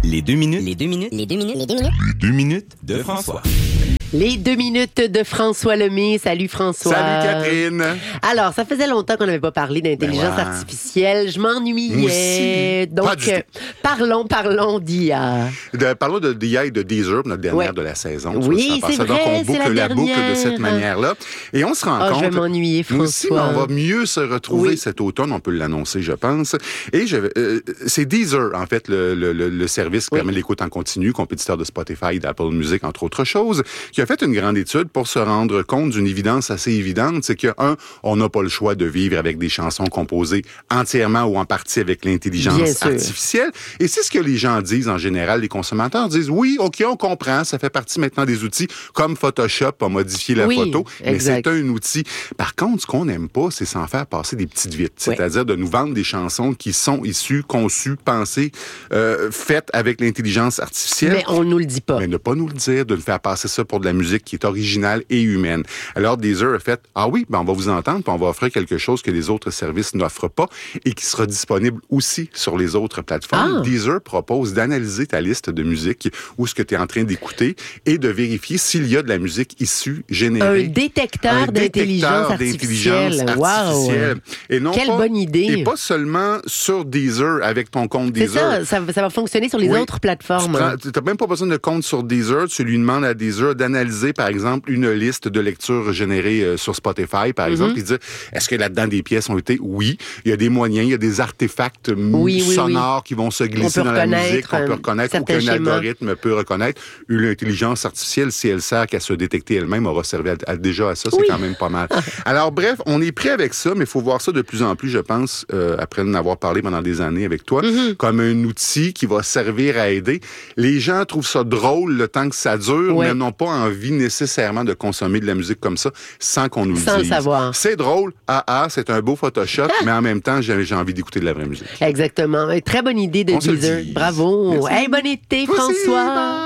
Les 2 minutes. Les 2 minutes. Les 2 minutes. Les 2 minutes. Les 2 minutes de François. Les 2 minutes de François Lemay. Salut François. Salut Catherine. Alors, ça faisait longtemps qu'on n'avait pas parlé d'intelligence artificielle. Je m'ennuyais. Donc, parlons d'IA. Parlons de d'IA et de Deezer, notre dernière de la saison. Oui, c'est vrai, donc, on c'est boucle la boucle de dernière. cette manière-là. Et on se rend compte... Je vais m'ennuyer, François. Nous aussi, mais on va mieux se retrouver cet automne. On peut l'annoncer, je pense. Et c'est Deezer, en fait, le service qui permet l'écoute en continu, compétiteur de Spotify et d'Apple Music, entre autres choses, qui a fait une grande étude pour se rendre compte d'une évidence assez évidente, c'est que, on n'a pas le choix de vivre avec des chansons composées entièrement ou en partie avec l'intelligence artificielle. Et c'est ce que les gens disent en général. Les consommateurs disent, oui, OK, on comprend, ça fait partie maintenant des outils comme Photoshop a modifié la photo, mais c'est un outil. Par contre, ce qu'on n'aime pas, c'est s'en faire passer des petites vites, c'est-à-dire de nous vendre des chansons qui sont issues, conçues, pensées, faites avec l'intelligence artificielle. Mais on nous le dit pas. Mais ne pas nous le dire, de nous faire passer ça pour de la musique qui est originale et humaine. Alors, Deezer a fait, on va vous entendre, puis on va offrir quelque chose que les autres services n'offrent pas et qui sera disponible aussi sur les autres plateformes. Deezer propose d'analyser ta liste de musique ou ce que tu es en train d'écouter et de vérifier s'il y a de la musique issue, générée. Un détecteur d'intelligence artificielle. Wow! Et non quelle bonne idée! Et pas seulement sur Deezer avec ton compte Deezer. C'est ça va fonctionner sur les autres plateformes. Tu n'as même pas besoin de compte sur Deezer. Tu lui demandes à Deezer d'analyser, par exemple, une liste de lecture générée sur Spotify, par exemple, et dire, est-ce que là-dedans des pièces ont été? Oui. Il y a des moyens, il y a des artefacts sonores qui vont se glisser dans la musique, qu'on peut reconnaître ou qu'un algorithme peut reconnaître. L'intelligence artificielle, si elle sert qu'à se détecter elle-même, aura servi déjà à ça. C'est quand même pas mal. Alors, bref, on est prêt avec ça, mais il faut voir ça de plus en plus, je pense, après en avoir parlé pendant des années avec toi, comme un outil qui va servir à aider. Les gens trouvent ça drôle le temps que ça dure, mais n'ont pas envie nécessairement de consommer de la musique comme ça sans qu'on nous le dise. Sans le savoir. C'est drôle, c'est un beau Photoshop, mais en même temps, j'ai envie d'écouter de la vraie musique. Exactement. Très bonne idée de Deezer. Bravo. Hey, bon été, François.